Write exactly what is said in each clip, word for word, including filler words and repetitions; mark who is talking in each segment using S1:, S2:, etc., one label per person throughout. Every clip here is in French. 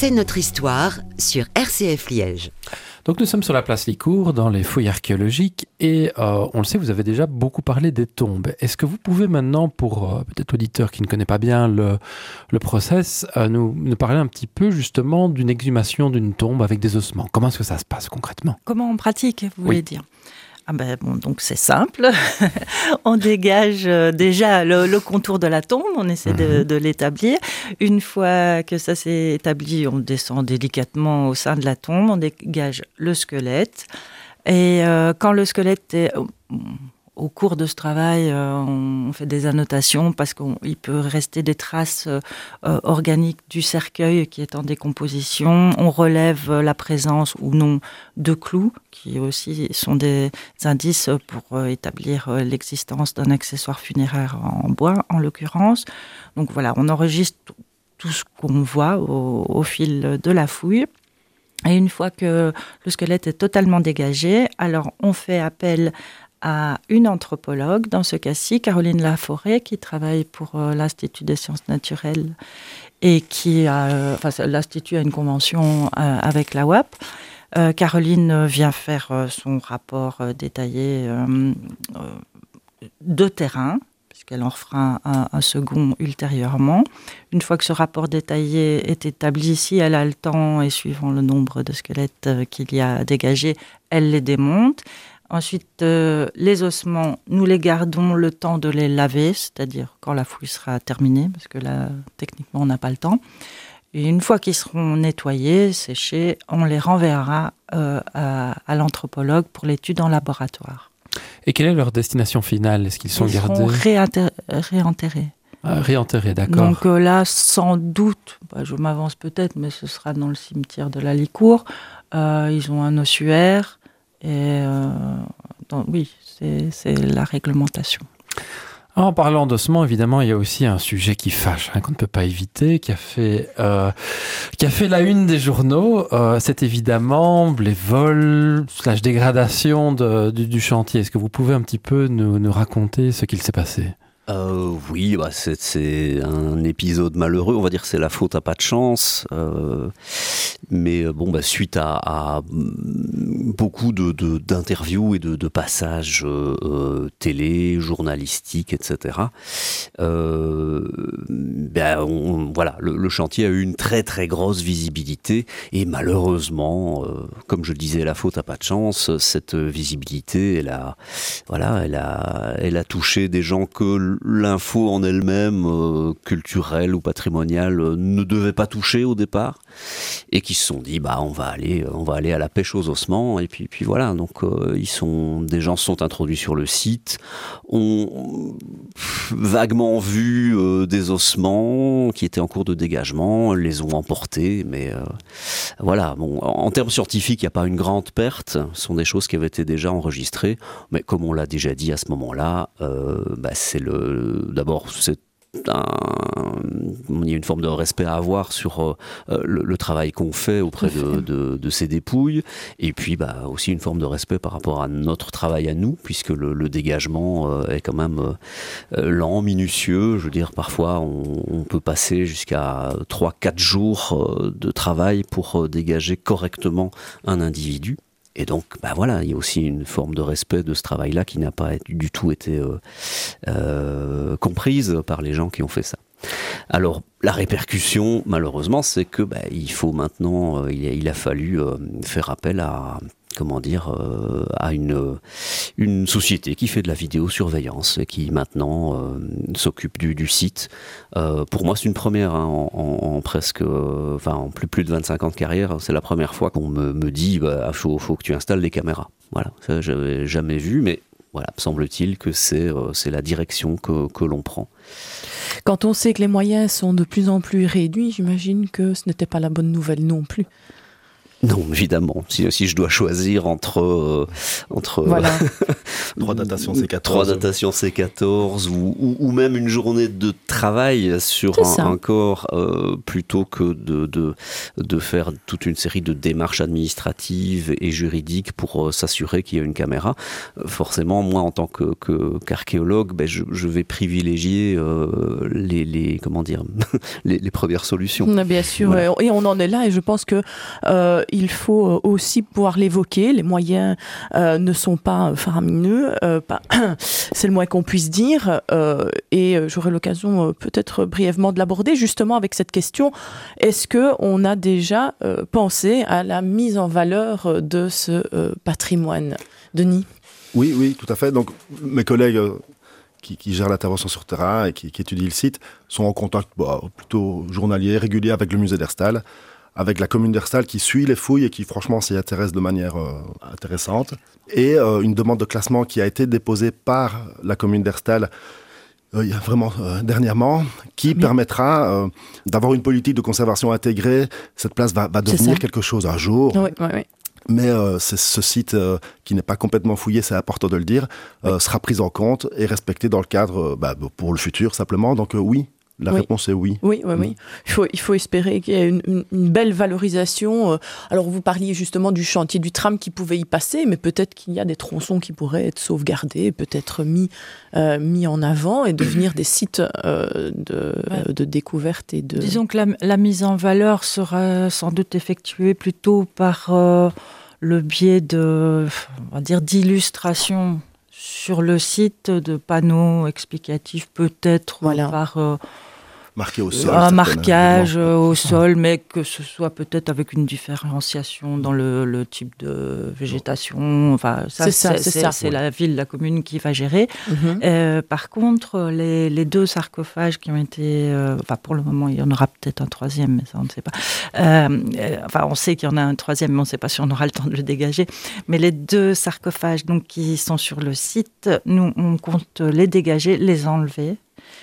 S1: C'est notre histoire sur R C F Liège.
S2: Donc nous sommes sur la place Licourt, dans les fouilles archéologiques, et euh, on le sait, vous avez déjà beaucoup parlé des tombes. Est-ce que vous pouvez maintenant, pour euh, peut-être auditeur qui ne connaît pas bien le, le process, euh, nous, nous parler un petit peu justement d'une exhumation d'une tombe avec des ossements? Comment est-ce que ça se passe concrètement?
S3: Comment on pratique, vous
S2: Oui.
S3: voulez dire? Ah ben bon, donc c'est simple. On dégage euh, déjà le, le contour de la tombe, on essaie mmh. de, de l'établir. Une fois que ça s'est établi, on descend délicatement au sein de la tombe, on dégage le squelette. Et euh, quand le squelette est... Au cours de ce travail, euh, on fait des annotations parce qu'il peut rester des traces euh, organiques du cercueil qui est en décomposition. On relève la présence ou non de clous, qui aussi sont des indices pour euh, établir euh, l'existence d'un accessoire funéraire en bois, en l'occurrence. Donc voilà, on enregistre tout, tout ce qu'on voit au, au fil de la fouille. Et une fois que le squelette est totalement dégagé, alors on fait appel à une anthropologue, dans ce cas-ci, Caroline Laforêt, qui travaille pour euh, l'Institut des sciences naturelles et qui a, euh, enfin, l'Institut a une convention euh, avec la W A P. Euh, Caroline vient faire euh, son rapport euh, détaillé euh, euh, de terrain, puisqu'elle en fera un, un second ultérieurement. Une fois que ce rapport détaillé est établi, si elle a le temps et suivant le nombre de squelettes euh, qu'il y a dégagés, elle les démonte. Ensuite, euh, les ossements, nous les gardons le temps de les laver, c'est-à-dire quand la fouille sera terminée, parce que là, techniquement, on n'a pas le temps. Et une fois qu'ils seront nettoyés, séchés, on les renverra euh, à, à l'anthropologue pour l'étude en laboratoire.
S2: Et quelle est leur destination finale? Est-ce qu'ils sont
S3: Ils
S2: gardés?
S3: seront réinter- réenterrés.
S2: Ah, réenterrés, d'accord.
S3: Donc euh, là, sans doute, bah, je m'avance peut-être, mais ce sera dans le cimetière de la Licourt. Euh, ils ont un ossuaire. Et euh, donc, oui, c'est, c'est la réglementation.
S2: En parlant d'ossements, évidemment, il y a aussi un sujet qui fâche, hein, qu'on ne peut pas éviter, qui a fait, euh, qui a fait la une des journaux. Euh, c'est évidemment les vols slash dégradation de, du, du chantier. Est-ce que vous pouvez un petit peu nous, nous raconter ce qu'il s'est passé ?
S4: Euh, oui, bah c'est, c'est un épisode malheureux, on va dire que c'est la faute à pas de chance, euh, mais bon, bah, suite à, à beaucoup de, de, d'interviews et de, de passages euh, télé, journalistiques, et cetera, euh, bah, on, voilà, le, le chantier a eu une très très grosse visibilité et malheureusement, euh, comme je le disais, la faute à pas de chance, cette visibilité, elle a, voilà, elle a, elle a touché des gens que l'info en elle-même, euh, culturelle ou patrimoniale, euh, ne devait pas toucher au départ, et qui se sont dit, bah, on va aller, on va aller à la pêche aux ossements, et puis, puis voilà. Donc, euh, ils sont, des gens se sont introduits sur le site, ont vaguement vu euh, des ossements qui étaient en cours de dégagement, les ont emportés, mais euh, voilà. Bon, en, en termes scientifiques, il n'y a pas une grande perte. Ce sont des choses qui avaient été déjà enregistrées, mais comme on l'a déjà dit à ce moment-là, euh, bah, c'est le D'abord, c'est un, il y a une forme de respect à avoir sur euh, le, le travail qu'on fait auprès de, de, de ces dépouilles, et puis bah, aussi une forme de respect par rapport à notre travail à nous, puisque le, le dégagement euh, est quand même euh, lent, minutieux. Je veux dire, parfois on, on peut passer jusqu'à trois quatre jours euh, de travail pour euh, dégager correctement un individu. Et donc, bah voilà, il y a aussi une forme de respect de ce travail-là qui n'a pas du tout été euh, euh, comprise par les gens qui ont fait ça. Alors, la répercussion, malheureusement, c'est que bah, il faut maintenant, euh, il, a, il a fallu euh, faire appel à, comment dire, euh, à une, une société qui fait de la vidéosurveillance et qui maintenant euh, s'occupe du, du site. Euh, pour moi, c'est une première, hein, en, en, en presque, euh, enfin, en plus, plus de vingt-cinq ans de carrière, c'est la première fois qu'on me, me dit, bah, faut, faut que tu installes des caméras. Voilà, ça, j'avais jamais vu, mais voilà, semble-t-il que c'est, euh, c'est la direction que, que l'on prend.
S5: Quand on sait que les moyens sont de plus en plus réduits, j'imagine que ce n'était pas la bonne nouvelle non plus.
S4: Non, évidemment. Si, si je dois choisir entre euh, entre
S5: voilà.
S6: trois datations C quatorze,
S4: trois datations C quatorze ou, ou, ou même une journée de travail sur un, un corps euh, plutôt que de, de de faire toute une série de démarches administratives et juridiques pour euh, s'assurer qu'il y a une caméra. Euh, forcément, moi en tant que, que qu'archéologue, ben, je, je vais privilégier euh, les, les comment dire les, les premières solutions.
S5: Bien sûr,
S4: Voilà.
S5: et on en est là, et je pense que euh, il faut aussi pouvoir l'évoquer. Les moyens euh, ne sont pas faramineux, euh, pas, c'est le moins qu'on puisse dire. Euh, et j'aurai l'occasion euh, peut-être brièvement de l'aborder, justement avec cette question. Est-ce qu'on a déjà euh, pensé à la mise en valeur de ce euh, patrimoine ? Denis ?
S6: Oui, oui, tout à fait. Donc, mes collègues euh, qui, qui gèrent l'intervention sur terrain et qui, qui étudient le site sont en contact bah, plutôt journalier, régulier avec le musée d'Herstal, avec la commune d'Herstal qui suit les fouilles et qui franchement s'y intéresse de manière euh, intéressante. Et euh, une demande de classement qui a été déposée par la commune d'Herstal euh, il y a vraiment euh, dernièrement, qui oui. permettra euh, d'avoir une politique de conservation intégrée. Cette place va, va devenir quelque chose un jour.
S5: Oui, oui, oui.
S6: Mais euh, c'est ce site euh, qui n'est pas complètement fouillé, c'est important de le dire, euh, oui. sera pris en compte et respecté dans le cadre, euh, bah, pour le futur simplement. Donc euh, oui. La
S5: oui.
S6: réponse est oui.
S5: Oui, oui, oui. Il faut, il faut espérer qu'il y ait une, une, une belle valorisation. Alors, vous parliez justement du chantier du tram qui pouvait y passer, mais peut-être qu'il y a des tronçons qui pourraient être sauvegardés, peut-être mis, euh, mis en avant et devenir des sites euh, de, ouais. de découverte et de...
S3: Disons que la, la mise en valeur sera sans doute effectuée plutôt par euh, le biais de, on va dire, d'illustration sur le site, de panneaux explicatifs, peut-être
S5: voilà.
S3: par euh,
S6: marqué au sol,
S3: un marquage euh, au sol, mais que ce soit peut-être avec une différenciation dans le, le type de végétation. Enfin, ça,
S5: c'est, ça,
S3: c'est,
S5: c'est, ça.
S3: c'est la ville, la commune qui va gérer.
S5: Mm-hmm.
S3: Euh, par contre, les, les deux sarcophages qui ont été... Euh, enfin, pour le moment, il y en aura peut-être un troisième, mais ça, on ne sait pas. Euh, euh, enfin, on sait qu'il y en a un troisième, mais on ne sait pas si on aura le temps de le dégager. Mais les deux sarcophages donc, qui sont sur le site, nous, on compte les dégager, les enlever.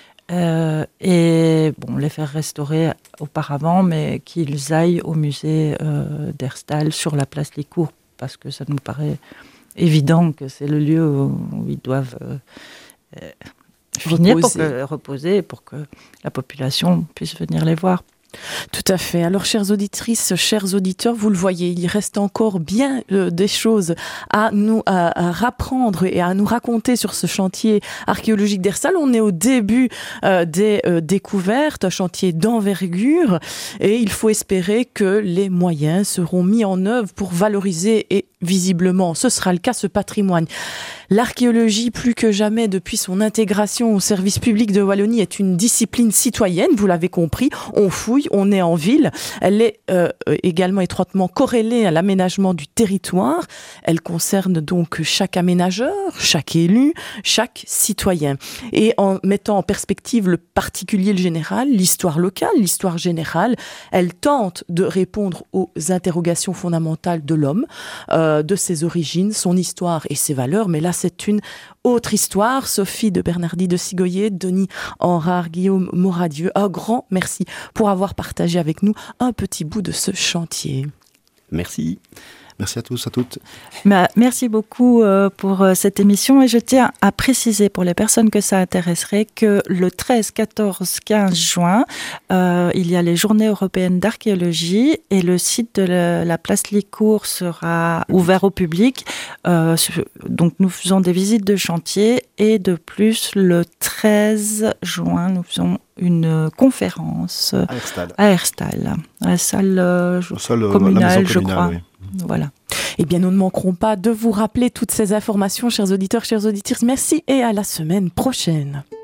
S3: Euh, et bon, les faire restaurer auparavant, mais qu'ils aillent au musée euh, d'Herstal sur la place Licourt, parce que ça nous paraît évident que c'est le lieu où, où ils doivent euh, euh, finir pour que, reposer pour que la population puisse venir les voir.
S5: Tout à fait. Alors, chères auditrices, chers auditeurs, vous le voyez, il reste encore bien euh, des choses à nous à, à rapprendre et à nous raconter sur ce chantier archéologique d'Herstal. On est au début euh, des euh, découvertes, un chantier d'envergure, et il faut espérer que les moyens seront mis en œuvre pour valoriser, et visiblement, ce sera le cas, ce patrimoine. L'archéologie, plus que jamais, depuis son intégration au service public de Wallonie, est une discipline citoyenne, vous l'avez compris. On fouille, on est en ville. Elle est euh, également étroitement corrélée à l'aménagement du territoire. Elle concerne donc chaque aménageur, chaque élu, chaque citoyen. Et en mettant en perspective le particulier, le général, l'histoire locale, l'histoire générale, elle tente de répondre aux interrogations fondamentales de l'homme, euh, de ses origines, son histoire et ses valeurs. Mais là, c'est une autre histoire. Sophie de Bernardi de Sigoyer, Denis Henrard, Guillaume Moradieu, un grand merci pour avoir partagé avec nous un petit bout de ce chantier.
S4: Merci.
S6: Merci à tous, à toutes.
S3: Bah, merci beaucoup euh, pour euh, cette émission, et je tiens à préciser pour les personnes que ça intéresserait que le treize, quatorze, quinze juin, euh, il y a les Journées européennes d'archéologie et le site de la, la place Licourt sera ouvert au public. Euh, donc nous faisons des visites de chantier, et de plus le treize juin, nous faisons une conférence
S6: à Herstal,
S3: à, Herstal, à la salle euh,
S6: sol,
S3: communale, je
S6: communale,
S3: crois.
S6: Oui.
S3: Voilà.
S5: Eh bien, nous ne manquerons pas de vous rappeler toutes ces informations, chers auditeurs, chers auditrices. Merci et à la semaine prochaine.